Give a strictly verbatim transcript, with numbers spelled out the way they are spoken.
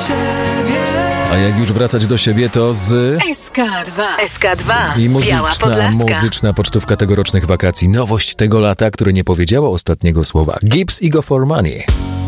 A jak już wracać do siebie, to z... S K dwa. S K dwa. I Biała muzyczna, Podlaska. muzyczna pocztówka tegorocznych wakacji. Nowość tego lata, które nie powiedziało ostatniego słowa. Gibbs i Go for Money.